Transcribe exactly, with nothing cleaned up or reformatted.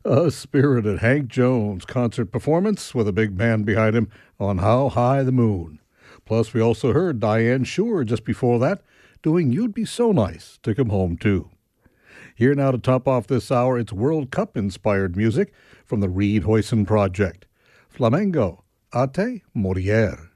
A spirited Hank Jones concert performance with a big band behind him on How High the Moon. Plus, we also heard Diane Shure just before that doing You'd Be So Nice to Come Home To. Here now to top off this hour, it's World Cup-inspired music from the Reed Hoyson Project. Flamengo, Ate Morier.